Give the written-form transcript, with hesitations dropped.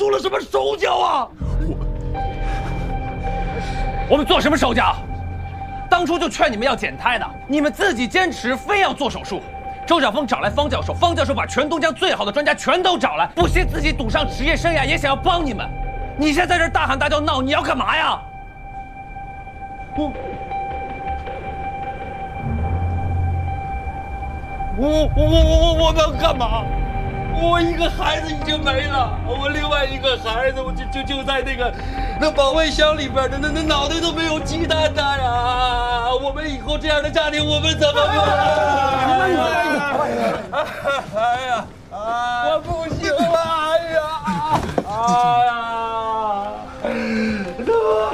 出了什么手脚啊？ 我们做什么手脚？当初就劝你们要减胎的，你们自己坚持非要做手术。周晓峰找来方教授，方教授把全东江最好的专家全都找来，不惜自己赌上职业生涯，也想要帮你们。你现在在这大喊大叫闹，你要干嘛呀？ 我能干嘛？我一个孩子已经没了，我另外一个孩子，我就在那保温箱里边的，那脑袋都没有鸡蛋的呀！我们以后这样的家庭，我们怎么过？哎呀，我不行了！哎呀，哎呀！